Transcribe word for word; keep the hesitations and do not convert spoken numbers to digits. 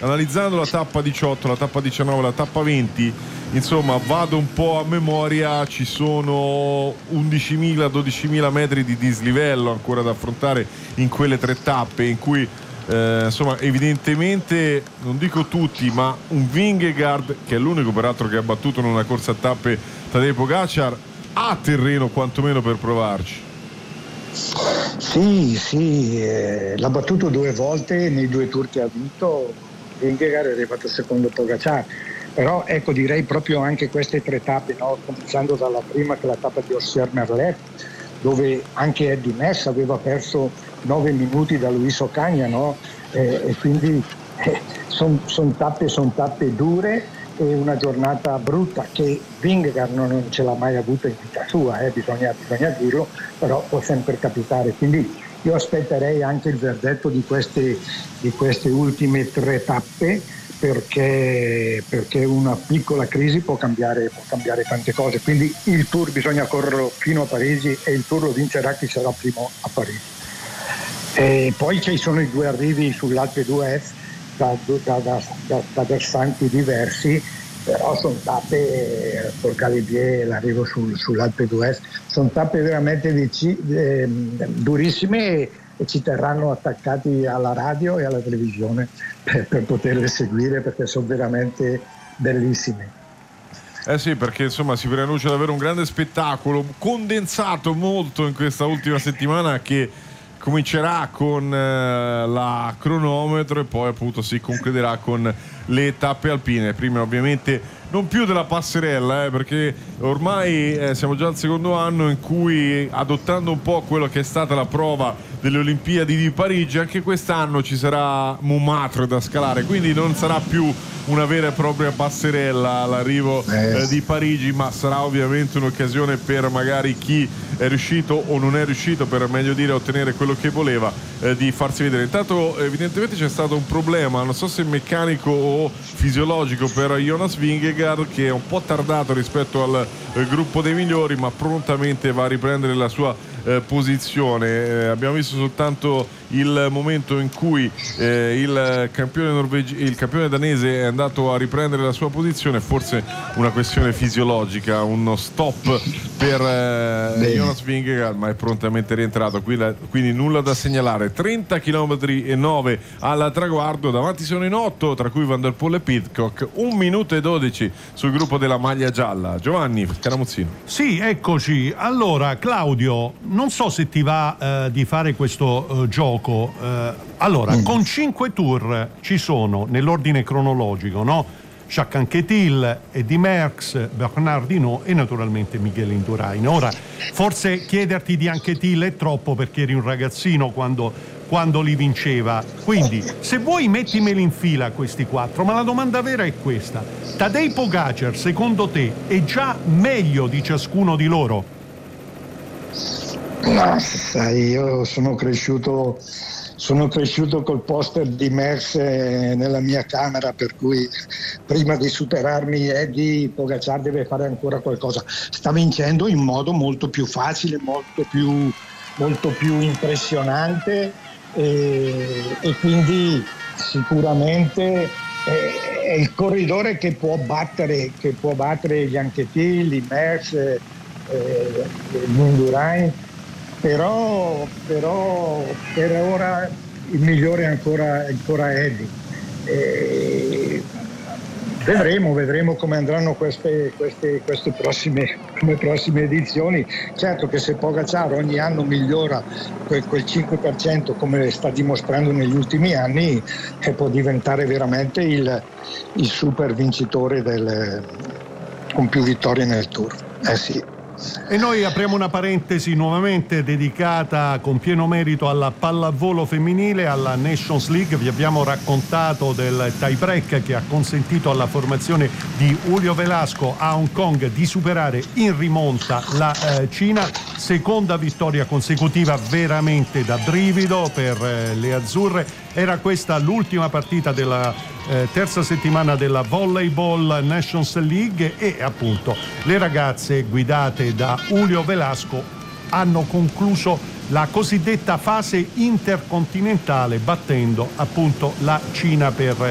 analizzando la tappa diciotto, la tappa diciannove, la tappa venti, insomma vado un po' a memoria, ci sono undicimila dodicimila metri di dislivello ancora da affrontare in quelle tre tappe, in cui eh, insomma evidentemente, non dico tutti, ma un Vingegaard, che è l'unico peraltro che ha battuto in una corsa a tappe Tadej Pogacar, ha terreno quantomeno per provarci. Sì, sì, eh, l'ha battuto due volte nei due tour che ha vinto. Vingegaard è arrivato secondo Pogacar, però ecco, direi proprio anche queste tre tappe, no? Cominciando dalla prima, che è la tappa di Ossier-Merlet, dove anche Eddy Merckx aveva perso nove minuti da Luis Ocaña, no? eh, e quindi eh, sono son tappe, son tappe dure, e una giornata brutta che Vingegaard non ce l'ha mai avuta in vita sua, eh, bisogna, bisogna dirlo, però può sempre capitare. Quindi io aspetterei anche il verdetto di queste, di queste ultime tre tappe, perché, perché una piccola crisi può cambiare, può cambiare tante cose. Quindi il Tour bisogna correrlo fino a Parigi, e il Tour lo vincerà chi sarà primo a Parigi. E poi ci sono i due arrivi sull'Alpe d'Huez da, da, da, da, da versanti diversi, però sono tappe, por Galibier, l'arrivo sul, sull'Alpe d'Huez, sono tappe veramente dici, eh, durissime, e, e ci terranno attaccati alla radio e alla televisione per, per poterle seguire, perché sono veramente bellissime. Eh sì, perché insomma si preannuncia davvero un grande spettacolo, condensato molto in questa ultima settimana, che comincerà con eh, la cronometro e poi appunto si concluderà con le tappe alpine. Prima ovviamente non più della passerella, eh, perché ormai eh, siamo già al secondo anno in cui, adottando un po' quello che è stata la prova delle Olimpiadi di Parigi, anche quest'anno ci sarà Montmartre da scalare, quindi non sarà più una vera e propria passerella all'arrivo eh, di Parigi, ma sarà ovviamente un'occasione per magari chi è riuscito o non è riuscito, per meglio dire, a ottenere quello che voleva, eh, di farsi vedere. Intanto evidentemente c'è stato un problema, non so se meccanico o fisiologico, per Jonas Vingegaard, che è un po' tardato rispetto al eh, gruppo dei migliori, ma prontamente va a riprendere la sua eh, posizione. Eh, abbiamo visto soltanto il momento in cui eh, il campione norvegi- il campione danese è andato a riprendere la sua posizione, forse una questione fisiologica, uno stop per eh, Jonas Vingegaard, ma è prontamente rientrato, quindi, quindi nulla da segnalare. Trenta chilometri e nove al traguardo, davanti sono in otto, tra cui Van der Poel e Pidcock, un minuto e dodici sul gruppo della maglia gialla. Giovanni Caramuzzino. Sì, eccoci. Allora Claudio, non so se ti va eh, di fare questo eh, gioco. Eh, allora, mm. con cinque tour ci sono, nell'ordine cronologico, no? Jacques Anquetil, Eddy Merckx, Bernard Hinault e naturalmente Miguel Indurain. Ora, forse chiederti di Anquetil è troppo, perché eri un ragazzino quando, quando li vinceva. Quindi, se vuoi, mettimeli in fila questi quattro, ma la domanda vera è questa. Tadej Pogacar, secondo te, è già meglio di ciascuno di loro? No, sai, io sono cresciuto sono cresciuto col poster di Merckx nella mia camera, per cui prima di superarmi Eddy, Pogacar deve fare ancora qualcosa. Sta vincendo in modo molto più facile, molto più, molto più impressionante, e, e quindi sicuramente è il corridore che può battere, che può battere gli Anquetil, i Merckx, eh, gli Indurain. Però, però per ora il migliore è ancora, ancora Eddy. E vedremo, vedremo come andranno queste, queste, queste prossime, come prossime edizioni. Certo che se Pogacar ogni anno migliora quel, quel cinque per cento, come sta dimostrando negli ultimi anni, eh, può diventare veramente il, il super vincitore del, con più vittorie nel Tour. Eh sì. E noi apriamo una parentesi nuovamente dedicata con pieno merito alla pallavolo femminile, alla Nations League. Vi abbiamo raccontato del tie break che ha consentito alla formazione di Julio Velasco a Hong Kong di superare in rimonta la eh, Cina. Seconda vittoria consecutiva veramente da brivido per eh, le azzurre. Era questa l'ultima partita della eh, terza settimana della Volleyball Nations League, e appunto le ragazze guidate da Julio Velasco hanno concluso la cosiddetta fase intercontinentale battendo appunto la Cina per